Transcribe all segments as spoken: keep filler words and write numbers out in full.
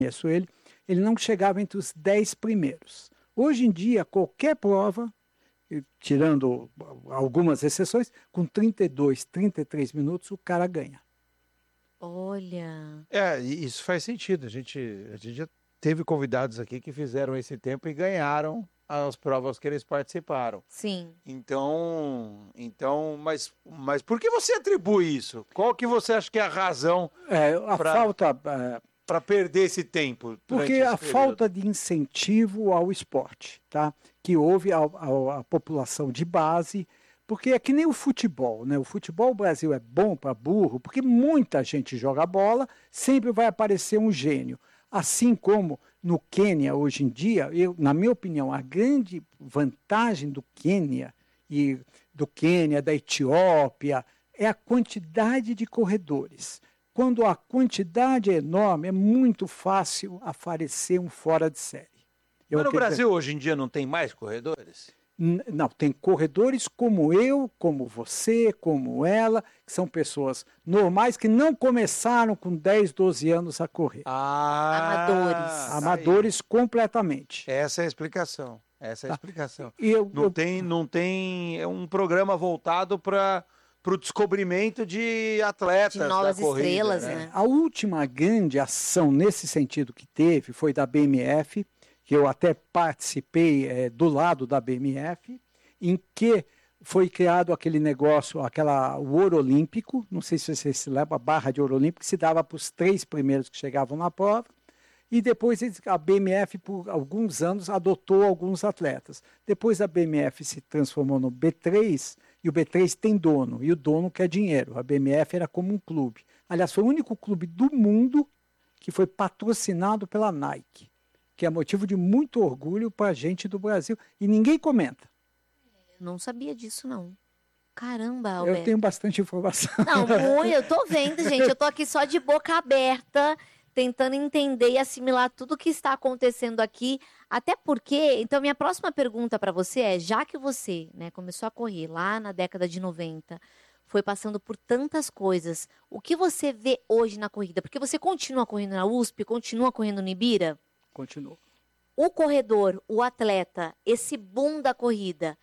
conheço ele, ele não chegava entre os dez primeiros. Hoje em dia, qualquer prova, tirando algumas exceções, com trinta e dois, trinta e três minutos, o cara ganha. Olha. É, isso faz sentido. A gente, a gente já teve convidados aqui que fizeram esse tempo e ganharam as provas que eles participaram. Sim. Então, então, mas, mas por que você atribui isso? Qual que você acha que é a razão É, a pra, falta... É, para perder esse tempo? porque a falta de incentivo ao esporte, tá? Que houve a, a, a população de base, porque é que nem o futebol, né? O futebol no Brasil é bom para burro, porque muita gente joga bola, sempre vai aparecer um gênio. Assim como no Quênia, hoje em dia, eu, na minha opinião, a grande vantagem do Quênia, e do Quênia, da Etiópia, é a quantidade de corredores. Quando a quantidade é enorme, é muito fácil aparecer um fora de série. Eu Mas no Brasil, dizer, hoje em dia, não tem mais corredores? Não, tem corredores como eu, como você, como ela, que são pessoas normais que não começaram com dez, doze anos a correr. Ah, Amadores. Amadores aí. completamente. Essa é a explicação. Essa é a Tá. explicação. E eu, não, eu... tem, não tem um programa voltado para o descobrimento de atletas de novas da corrida, estrelas, né? né? A última grande ação nesse sentido que teve foi da B M F, que eu até participei é, do lado da B M F, em que foi criado aquele negócio, aquela, o ouro olímpico, não sei se você se lembra, a barra de ouro olímpico, que se dava para os três primeiros que chegavam na prova, e depois a B M F, por alguns anos, adotou alguns atletas. Depois a B M F se transformou no B três, e o B três tem dono, e o dono quer dinheiro. A B M F era como um clube. Aliás, foi o único clube do mundo que foi patrocinado pela Nike, que é motivo de muito orgulho para a gente do Brasil. E ninguém comenta. Não sabia disso, não. Caramba, Alberto. Eu tenho bastante informação. Não, muito, eu tô vendo, gente. Eu tô aqui só de boca aberta, tentando entender e assimilar tudo o que está acontecendo aqui. Até porque, então, minha próxima pergunta para você é, já que você, né, começou a correr lá na década de noventa, foi passando por tantas coisas, o que você vê hoje na corrida? Porque você continua correndo na U S P, continua correndo no Ibira? Continuo. O corredor, o atleta, esse boom da corrida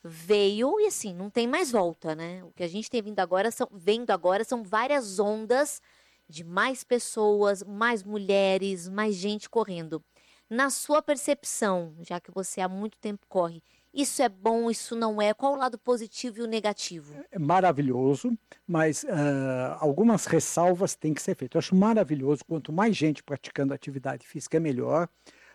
veio e assim, não tem mais volta, né? O que a gente tem vindo agora são, vendo agora são várias ondas de mais pessoas, mais mulheres, mais gente correndo. Na sua percepção, já que você há muito tempo corre, isso é bom, isso não é? Qual o lado positivo e o negativo? É maravilhoso, mas uh, algumas ressalvas têm que ser feitas. Eu acho maravilhoso, quanto mais gente praticando atividade física é melhor.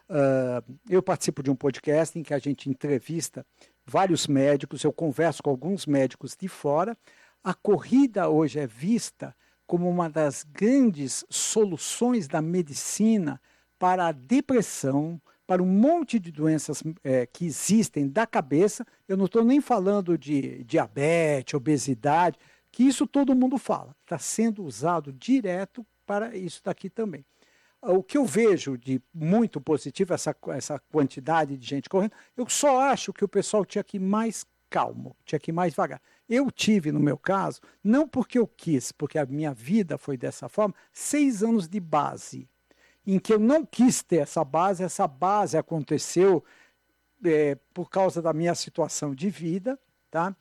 Uh, eu participo de um podcast em que a gente entrevista vários médicos, eu converso com alguns médicos de fora. A corrida hoje é vista como uma das grandes soluções da medicina para a depressão, para um monte de doenças é, que existem da cabeça. Eu não estou nem falando de diabetes, obesidade, que isso todo mundo fala. Está sendo usado direto para isso daqui também. O que eu vejo de muito positivo, essa, essa quantidade de gente correndo, eu só acho que o pessoal tinha que ir mais calmo, tinha que ir mais devagar. Eu tive, no meu caso, não porque eu quis, porque a minha vida foi dessa forma, seis anos de base, em que eu não quis ter essa base, essa base aconteceu é, por causa da minha situação de vida, tá?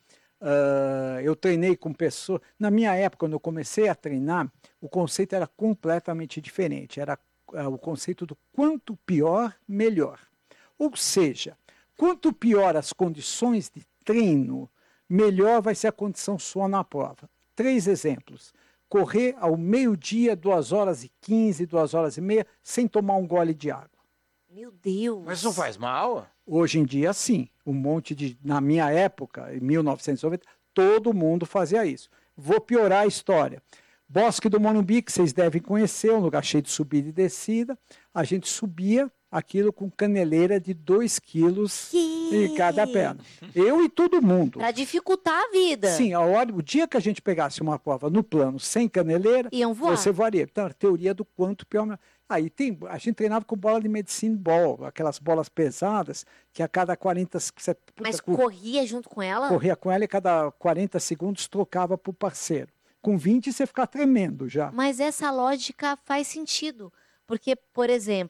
Uh, eu treinei com pessoas... Na minha época, quando eu comecei a treinar, o conceito era completamente diferente, era uh, o conceito do quanto pior, melhor. Ou seja, quanto pior as condições de treino, melhor vai ser a condição sua na prova. Três exemplos. Correr ao meio-dia, duas horas e quinze, duas horas e meia, sem tomar um gole de água. Meu Deus! Mas não faz mal? Hoje em dia, sim. Um monte de... Na minha época, em mil novecentos e noventa, todo mundo fazia isso. Vou piorar a história. Bosque do Morumbi, que vocês devem conhecer, um lugar cheio de subida e descida. A gente subia aquilo com caneleira de dois quilos em cada perna. Eu e todo mundo. Para dificultar a vida. Sim, a hora, o dia que a gente pegasse uma prova no plano sem caneleira, iam voar. Você voaria. Então, a teoria do quanto pior... Aí tem, a gente treinava com bola de medicine ball, aquelas bolas pesadas, que a cada quarenta... Mas corria junto com ela? Corria com ela e cada quarenta segundos trocava para o parceiro. Com vinte você fica tremendo já. Mas essa lógica faz sentido. Porque, por exemplo,